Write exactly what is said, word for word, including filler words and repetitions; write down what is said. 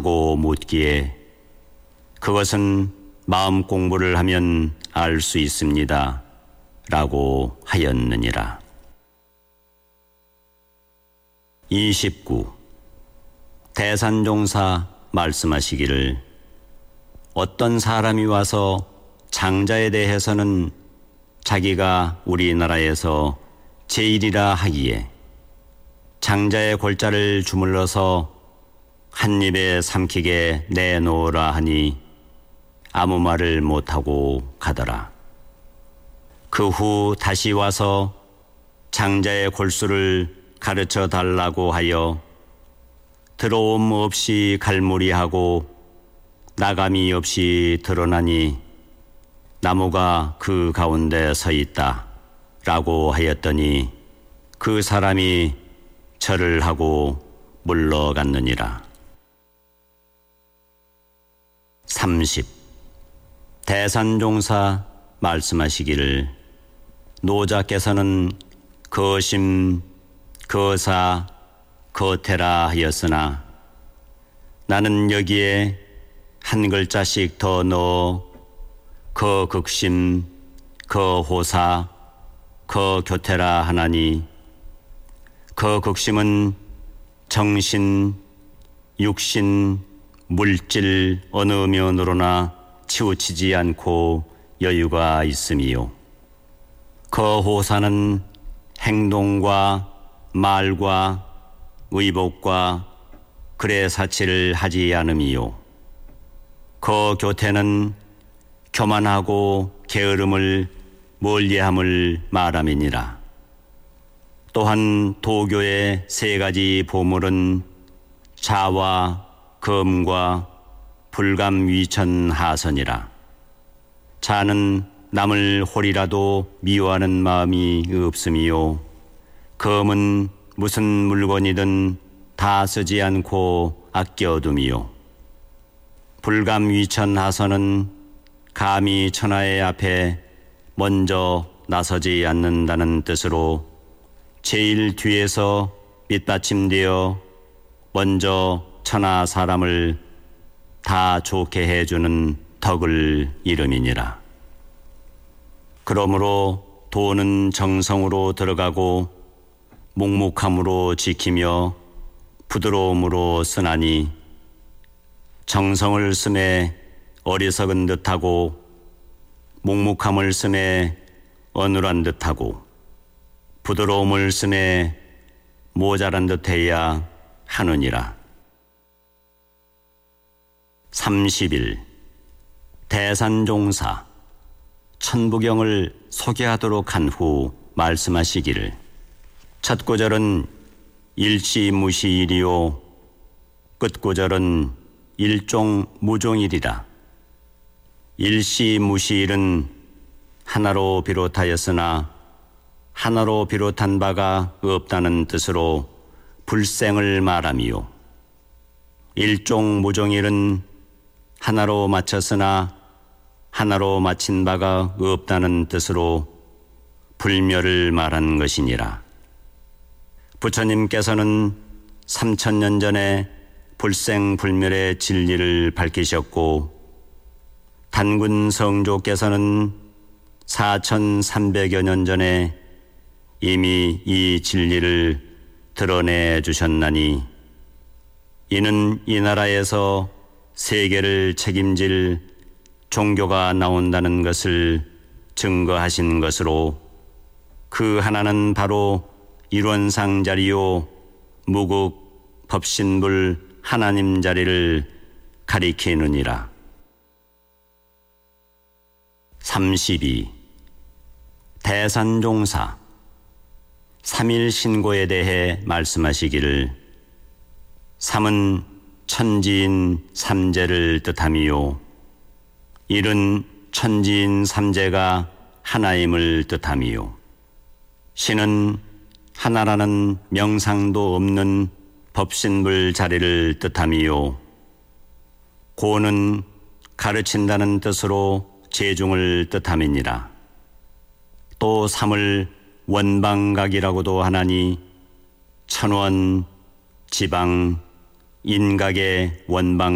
하고 묻기에 그것은 마음 공부를 하면 알 수 있습니다 라고 하였느니라. 이십구. 대산종사 말씀하시기를 어떤 사람이 와서 장자에 대해서는 자기가 우리나라에서 제일이라 하기에 장자의 골자를 주물러서 한 입에 삼키게 내놓으라 하니 아무 말을 못하고 가더라. 그 후 다시 와서 장자의 골수를 가르쳐 달라고 하여 들어옴 없이 갈무리하고 나감이 없이 드러나니 나무가 그 가운데 서 있다 라고 하였더니 그 사람이 절을 하고 물러갔느니라. 삼십. 대산종사 말씀하시기를 노자께서는 거심, 거사, 거태라 하였으나 나는 여기에 한 글자씩 더 넣어 거극심, 거호사, 거교태라 하나니 거극심은 정신, 육신, 물질 어느 면으로나 치우치지 않고 여유가 있음이요. 거호사는 행동과 말과 의복과 그래사치를 하지 않음이요. 거교태는 교만하고 게으름을 멀리함을 말함이니라. 또한 도교의 세 가지 보물은 자와 검과 불감위천하선이라. 자는 남을 홀이라도 미워하는 마음이 없음이요. 검은 무슨 물건이든 다 쓰지 않고 아껴둠이요. 불감위천하선은 감히 천하의 앞에 먼저 나서지 않는다는 뜻으로 제일 뒤에서 밑받침되어 먼저 천하 사람을 다 좋게 해주는 덕을 이름이니라. 그러므로 도는 정성으로 들어가고 묵묵함으로 지키며 부드러움으로 쓰나니 정성을 쓰매 어리석은 듯하고 묵묵함을 쓰매 어눌한 듯하고 부드러움을 쓰매 모자란 듯해야 하느니라. 삼십일. 대산종사 천부경을 소개하도록 한 후 말씀하시기를 첫 구절은 일시무시일이요 끝 구절은 일종무종일이라. 일시무시일은 하나로 비롯하였으나 하나로 비롯한 바가 없다는 뜻으로 불생을 말함이요. 일종무종일은 하나로 마쳤으나 하나로 마친 바가 없다는 뜻으로 불멸을 말한 것이니라. 부처님께서는 삼천 년 전에 불생불멸의 진리를 밝히셨고 단군 성조께서는 사천삼백여 년 전에 이미 이 진리를 드러내 주셨나니 이는 이 나라에서 세계를 책임질 종교가 나온다는 것을 증거하신 것으로 그 하나는 바로 일원상 자리요 무국 법신불 하나님 자리를 가리키느니라. 삼십이. 대산종사 삼일신고에 대해 말씀하시기를 삼은 천지인 삼재를 뜻함이요 일은 천지인 삼재가 하나임을 뜻함이요 신은 하나라는 명상도 없는 법신불 자리를 뜻함이요 고는 가르친다는 뜻으로 제중을 뜻함이니라. 또 삼을 원방각이라고도 하나니 천원, 지방, 인각의 원방